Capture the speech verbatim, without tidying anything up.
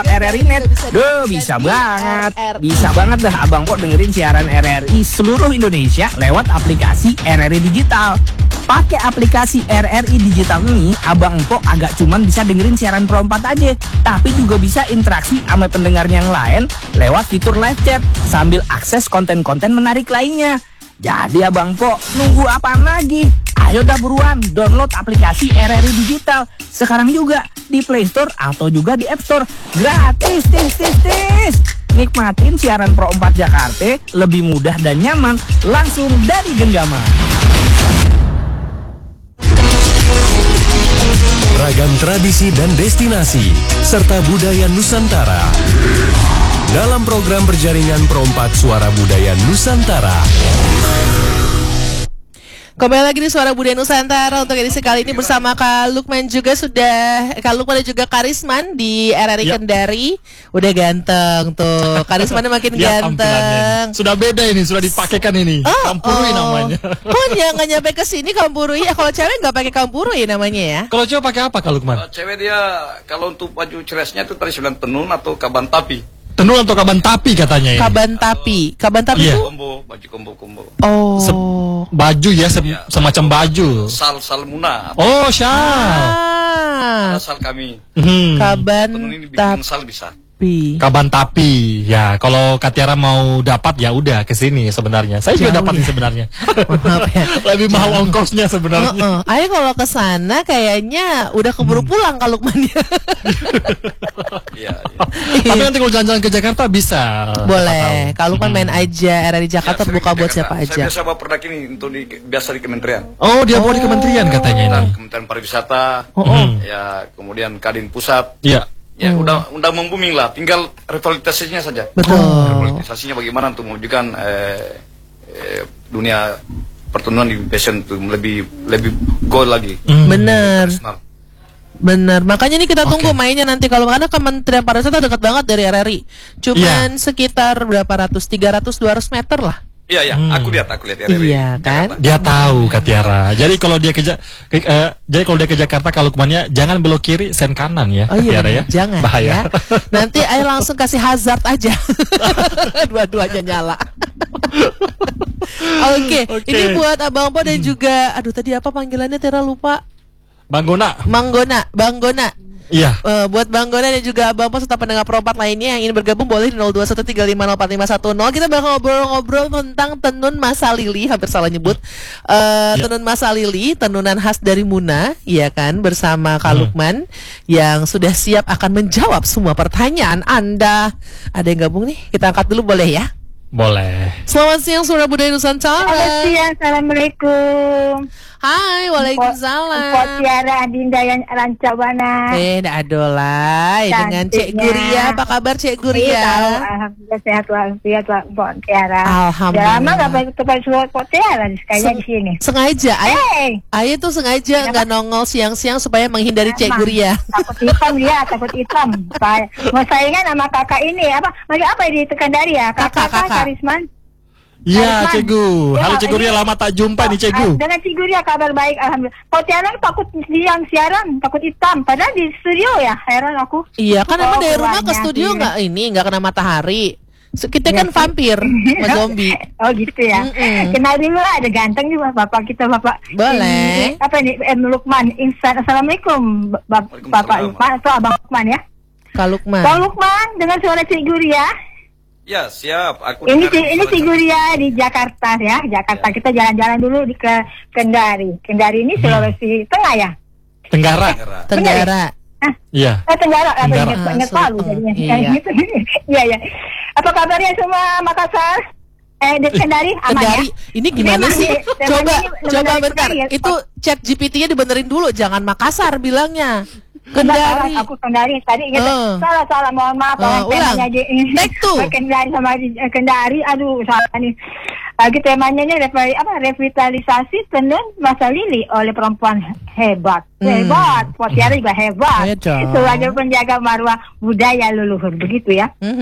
R R I Net. Duh, bisa banget. Bisa banget dah Abang Po dengerin siaran R R I seluruh Indonesia lewat aplikasi R R I Digital. Pakai aplikasi R R I Digital ini, Abang Po agak cuman bisa dengerin siaran Pro empat aja, tapi juga bisa interaksi sama pendengar yang lain lewat fitur live chat sambil akses konten-konten menarik lainnya. Jadi Abang Po, nunggu apaan lagi? Ayo dah buruan download aplikasi R R I Digital sekarang juga di Play Store atau juga di App Store. Gratis, tis, tis, tis. Nikmatin siaran Pro empat Jakarta lebih mudah dan nyaman langsung dari genggaman. Ragam tradisi dan destinasi serta budaya Nusantara dalam program berjaringan Pro empat Suara Budaya Nusantara. Kembali lagi di Suara Budaya Nusantara untuk edisi kali ini bersama Kak Lukman juga sudah Kak Lukman dan juga Karisman di R R I ya. Kendari. Udah ganteng tuh. Karisman makin ya, ganteng. Sudah beda ini, sudah dipakaikan ini. Oh, Kampurui oh. namanya. Oh, jangan nyampe ke sini Kampurui. Ya, kalau cewek nggak pakai Kampurui namanya ya. Kalau cewek pakai apa Kak Lukman? Kalau cewek dia kalau untuk baju cerasnya itu tradisional tenun atau kaban tapi. Tenun atau kaban tapi katanya ya. Kaban tapi. Kaban tapi itu yeah. kombo, baju kombo-kombo. Oh. Se baju ya, se ya, semacam baju. Sal sal muna. Oh, syal. Ah. Ada sal kami. Hmm. Kaban tapi. Sal bisa. Kaban tapi. Ya, kalau Katiara mau dapat ya udah ke sini sebenarnya. Saya juga dapat ya. sebenarnya. ya. Lebih mahal ongkosnya sebenarnya. Uh -uh. Ayo kalau ke sana kayaknya udah keburu pulang kalau Lukmannya. Iya, iya. Tapi nanti kalau jalan-jalan ke Jakarta bisa. Boleh. Kalau Lukman main aja R R I Jakarta ya, buka buat siapa aja. Saya biasa bawa produk ini untuk di, biasa di kementerian. Oh, dia bawa oh. di kementerian katanya ini. Kementerian Pariwisata. Oh, oh. Ya, kemudian Kadin Pusat. Iya. Ya hmm. udah udah membuming lah, tinggal revitalisasinya saja. Betul. Revitalisasinya bagaimana untuk mewujudkan eh, eh, dunia pertemuan di fashion itu lebih lebih goal lagi. Hmm. Bener. Bener. Makanya ini kita tunggu okay. mainnya nanti kalau karena Kementerian Pariwisata dekat banget dari R R I. Cuman yeah. sekitar berapa ratus, tiga ratus, dua ratus meter lah. Iya ya, hmm. aku lihat, aku lihat R R I. Iya kan? Dia tahu Katiara. Jadi kalau dia ke, ke uh, jadi kalau dia ke Jakarta kalau Lukmannya jangan belok kiri, sen kanan ya, oh, iya, Katiara ya. Jangan. Bahaya. Ya. Nanti ayo langsung kasih hazard aja. Dua-duanya nyala. Oke, okay. okay. Ini buat Abang Po dan juga aduh tadi apa panggilannya Tera lupa. Bang Gona. Bang Gona, Bang Gona. Iya. Uh, buat Bang Gona dan juga Abang Po serta pendengar Pro empat lainnya yang ingin bergabung boleh di nol dua satu tiga lima nol empat lima satu nol. Kita bakal ngobrol-ngobrol tentang tenun Masa Lili, hampir salah nyebut. Uh, ya. Tenun Masa Lili, tenunan khas dari Muna, ya kan, bersama Kak Lukman hmm. yang sudah siap akan menjawab semua pertanyaan Anda. Ada yang gabung nih? Kita angkat dulu boleh ya? Boleh. Selamat siang Suara Budaya Nusantara. Selamat siang, assalamualaikum. Hai, waalaikumsalam. Mpok Tiara Adinda yang Rancabana. Eh, adolai dengan Cik Guria. Apa kabar Cik Guria? Alhamdulillah sehat walafiat Mpok Tiara. Alhamdulillah. Lama nggak pakai tempat suara Mpok Tiara kayaknya di sini. Sengaja, Ayah. Hey. Ayah tuh sengaja nggak nongol siang-siang supaya menghindari Cik Guria. Takut hitam dia, takut hitam. Mau saingan sama kakak ini apa? Lagi apa di Kendari ya? Kakak, kakak, Karisman. Iya, Cegu. Halo Cegu, ya lama tak jumpa nih Cegu. Dengan Cegu ya kabar baik, alhamdulillah. Kok Tiara takut siang siaran, takut hitam. Padahal di studio ya, heran aku. Iya, kan emang dari rumah ke studio nggak ini, nggak kena matahari. Kita kan vampir, sama zombie. Oh gitu ya. Mm -mm. Kenal dulu ada ganteng nih bapak kita bapak. Boleh. Ini, apa ini M Lukman Insan. Assalamualaikum bapak Lukman atau Abang Lukman ya. Kak Lukman. Kak Lukman dengan suara Cik Guria. Ya siap. Aku ini ini Cik Guria di Jakarta ya. Jakarta ya. Kita jalan-jalan dulu di ke Kendari. Kendari ini Sulawesi hmm. Tengah ya. Tenggara. Tenggara. Iya. Ah, Tenggara. Tenggara. Apa ingat Palu jadinya. Iya ya. Apa kabarnya semua Makassar? Eh di Kendari aman Kendari. Ya? Ini gimana ini sih? Ini, coba ini, coba bentar. Ya. Itu chat G P T-nya dibenerin dulu, jangan Makassar bilangnya. Kendari. Aku Kendari tadi ingat uh. salah salah mohon maaf uh, ulang. Take two. Kendari sama Kendari aduh salah nih. Lagi temanya ini revi, apa revitalisasi tenun Masa Lili oleh perempuan hebat. Hmm. Hebat. Mpok Tiara juga hebat. Sebagai penjaga marwah budaya leluhur begitu ya. Hmm.